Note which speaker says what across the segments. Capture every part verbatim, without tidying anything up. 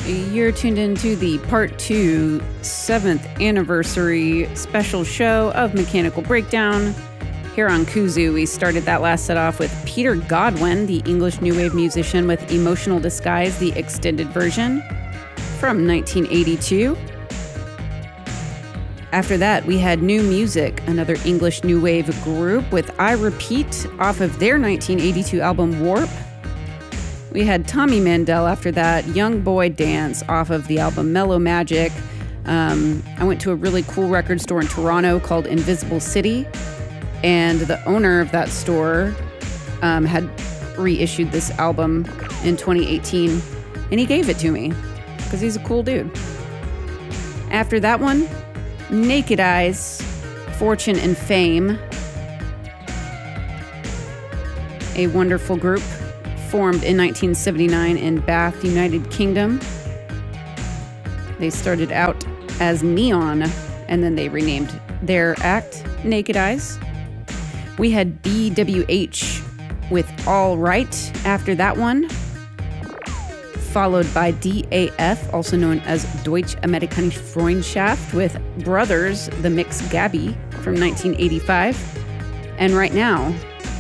Speaker 1: You're tuned into the part two, seventh anniversary special show of Mechanical Breakdown. Here on Kuzu, we started that last set off with Peter Godwin, the English new wave musician, with Emotional Disguise, the extended version from nineteen eighty-two. After that, we had New Music, another English new wave group, with I Repeat off of their nineteen eighty-two album Warp. We had Tommy Mandel after that, Young Boy Dance off of the album Mellow Magic. Um, I went to a really cool record store in Toronto called Invisible City, and the owner of that store um, had reissued this album in twenty eighteen, and he gave it to me because he's a cool dude. After that one, Naked Eyes, Fortune and Fame, a wonderful group formed in nineteen seventy-nine in Bath, United Kingdom. They started out as Neon, and then they renamed their act Naked Eyes. We had B W H with All Right after that one, followed by D A F, also known as Deutsche Amerikanische Freundschaft, with Brothers, the Mix Gabi from nineteen eighty-five. And right now,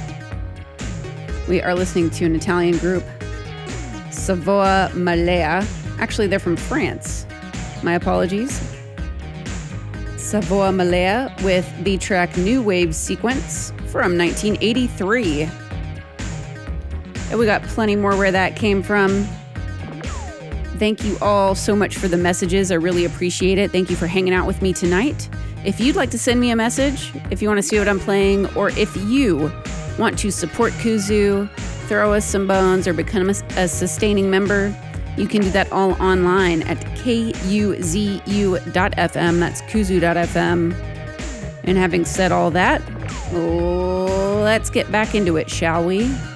Speaker 1: we are listening to an Italian group, Savoia Malea. Actually, they're from France. My apologies. Savoia Malea with the track New Wave Sequence from nineteen eighty-three. And we got plenty more where that came from. Thank you all so much for the messages. I really appreciate it. Thank you for hanging out with me tonight. If you'd like to send me a message, if you want to see what I'm playing, or if you want to support Kuzu, throw us some bones, or become a, a sustaining member, you can do that all online at K U Z U dot F M. That's kuzu dot F M. And having said all that, let's get back into it, shall we?